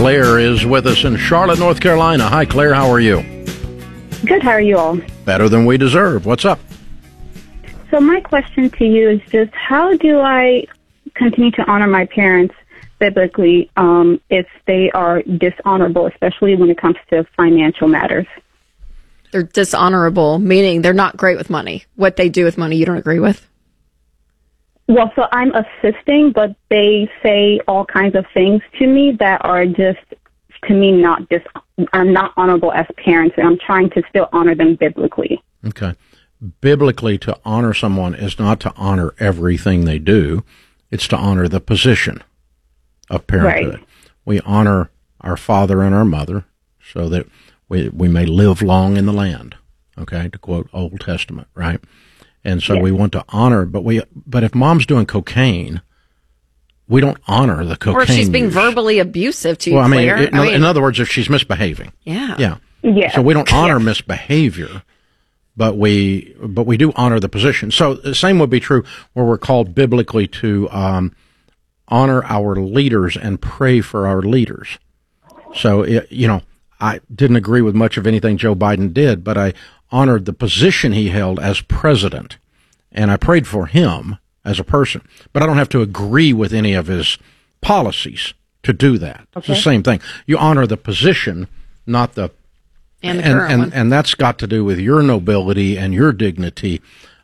Claire is with us in Charlotte, North Carolina. Hi, Claire. How are you? Good. How are you all? Better than we deserve. What's up? So my question to you is just how do I continue to honor my parents biblically if they are dishonorable, especially when it comes to financial matters? They're dishonorable, meaning they're not great with money. What they do with money, you don't agree with? Well, so I'm assisting, but they say all kinds of things to me that are just, to me, I'm not honorable as parents, and I'm trying to still honor them biblically. Okay. Biblically, to honor someone is not to honor everything they do. It's to honor the position of parenthood. Right. We honor our father and our mother so that we may live long in the land, okay, to quote Old Testament, right? And so we want to honor, but if mom's doing cocaine, we don't honor the cocaine. Or if she's being use. verbally abusive to you, well, Claire. In other words, if she's misbehaving. Yeah. So we don't honor misbehavior, but we do honor the position. So the same would be true where we're called biblically to honor our leaders and pray for our leaders. So, I didn't agree with much of anything Joe Biden did, but I honored the position he held as president, and I prayed for him as a person. But I don't have to agree with any of his policies to do that. Okay. It's the same thing. You honor the position, not the and the current one. And that's got to do with your nobility and your dignity.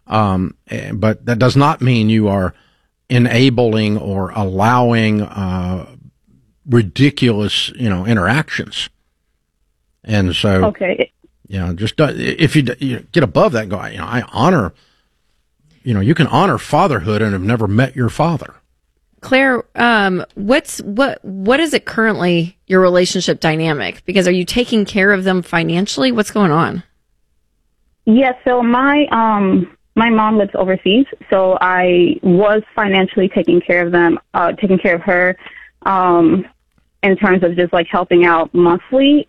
But that does not mean you are enabling or allowing ridiculous, interactions. And so, okay. Just if you get above that, go. I honor. You can honor fatherhood and have never met your father. Claire, what is it currently your relationship dynamic? Because are you taking care of them financially? What's going on? Yeah. So my mom lives overseas, so I was financially taking care of them, taking care of her, in terms of just like helping out monthly.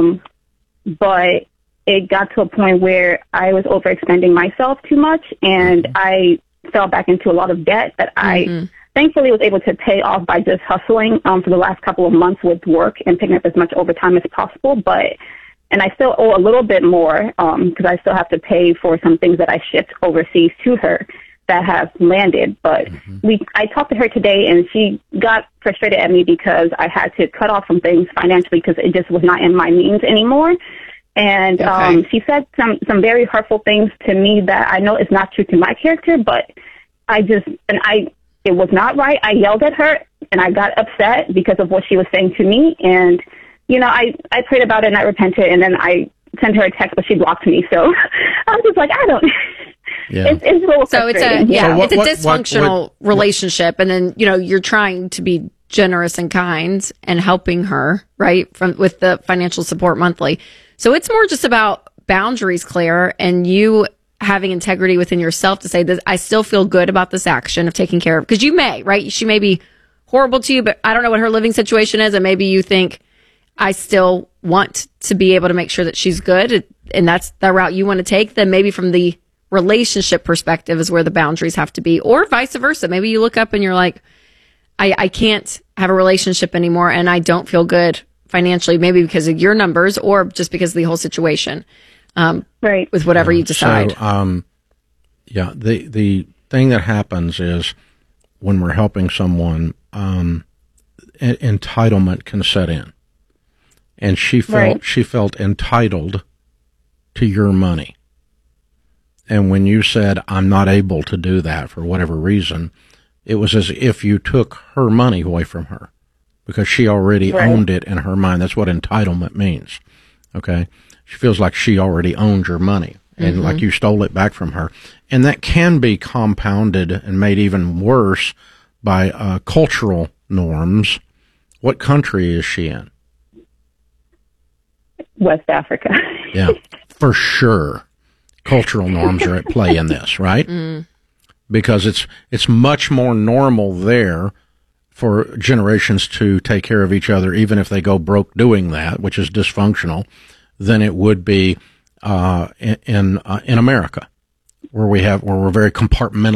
But it got to a point where I was overextending myself too much, and I fell back into a lot of debt that I thankfully was able to pay off by just hustling for the last couple of months with work and picking up as much overtime as possible. And I still owe a little bit more because I still have to pay for some things that I shipped overseas to her that have landed. But I talked to her today, and she got frustrated at me because I had to cut off some things financially because it just was not in my means anymore. And she said some very hurtful things to me that I know is not true to my character, but it was not right. I yelled at her, and I got upset because of what she was saying to me. And, I prayed about it, and I repented, and then I sent her a text, but she blocked me. So I was just like, I don't... Yeah. It's a little frustrating. It's a dysfunctional relationship, and then you're trying to be generous and kind and helping her, right, with the financial support monthly. So it's more just about boundaries, Claire, and you having integrity within yourself to say that I still feel good about this action of taking care of, because you may, right? She may be horrible to you, but I don't know what her living situation is, and maybe you think I still want to be able to make sure that she's good, and that's the route you want to take. Then maybe from the relationship perspective is where the boundaries have to be, or vice versa. Maybe you look up and you're like, I can't have a relationship anymore, and I don't feel good financially, maybe because of your numbers or just because of the whole situation, right? With whatever you decide. So, the thing that happens is when we're helping someone, entitlement can set in, and she felt entitled to your money. And when you said, I'm not able to do that for whatever reason, it was as if you took her money away from her because she already owned it in her mind. That's what entitlement means. Okay. She feels like she already owned your money and like you stole it back from her. And that can be compounded and made even worse by cultural norms. What country is she in? West Africa. Yeah, for sure. Cultural norms are at play in this, right? Because it's much more normal there for generations to take care of each other, even if they go broke doing that, which is dysfunctional, than it would be in America, where we're very compartmentalized.